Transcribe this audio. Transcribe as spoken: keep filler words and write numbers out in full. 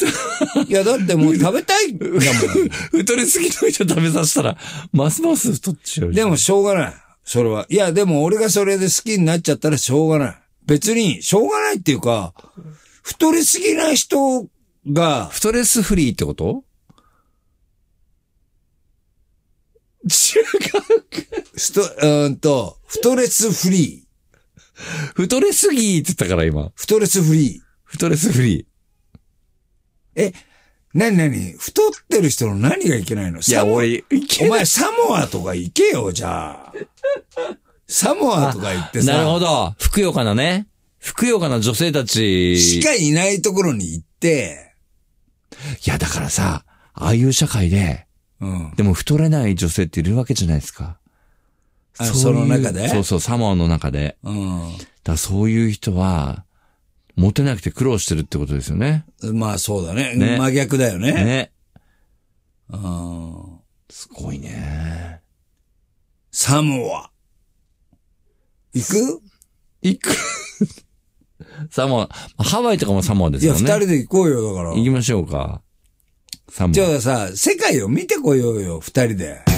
いや、だってもう食べたいんだもん。 太りすぎの人食べさせたら、ますます太っちゃう。 でもしょうがない。それは。いや、でも俺がそれで好きになっちゃったらしょうがない。別に、しょうがないっていうか、太りすぎない人が、 ストレスフリーってこと？違う。 スト、うーんと、ストレスフリー。 太れすぎって言ったから今。 ストレスフリー。 ストレスフリー。え、なになに太ってる人の何がいけないの？ いや、俺、 お前サモアとか行けよ、じゃあ。サモアとか行ってさ。 なるほど。ふくよかなね。ふくよかな女性たち。 しかいないところに行って。 いや、だからさ、ああいう社会で、うん、でも太れない女性っているわけじゃないですか。 あ、その中で？ そうそう、サモアの中で。うん。だからそういう人は、モテなくて苦労してるってことですよね。 まあそうだね。ね、真逆だよね。 ね。 うん。 すごいね。 サモア。行く？ 行く。サモア、ハワイとかもサモアですよね。 いや、二人で行こうよ、だから。 行きましょうか。サモア。 じゃあさ、世界を見てこようよ、二人で。